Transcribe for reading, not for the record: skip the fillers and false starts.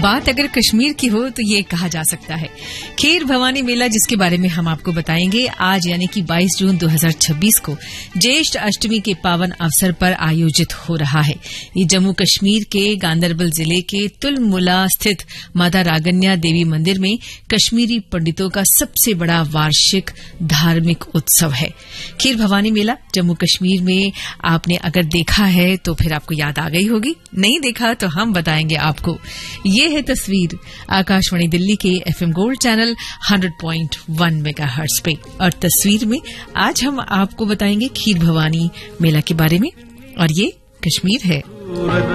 बात अगर कश्मीर की हो तो ये कहा जा सकता है। खीर भवानी मेला, जिसके बारे में हम आपको बताएंगे आज यानी कि 22 जून 2026 को ज्येष्ठ अष्टमी के पावन अवसर पर आयोजित हो रहा है। ये जम्मू कश्मीर के गांदरबल जिले के तुलमुला स्थित माता रागन्या देवी मंदिर में कश्मीरी पंडितों का सबसे बड़ा वार्षिक धार्मिक उत्सव है। खीर भवानी मेला जम्मू कश्मीर में आपने अगर देखा है तो फिर आपको याद आ गई होगी, नहीं देखा तो हम बताएंगे आपको। ये है तस्वीर आकाशवाणी दिल्ली के एफएम गोल्ड चैनल 100.1 मेगाहर्ट्ज पे, और तस्वीर में आज हम आपको बताएंगे खीर भवानी मेला के बारे में, और ये कश्मीर है।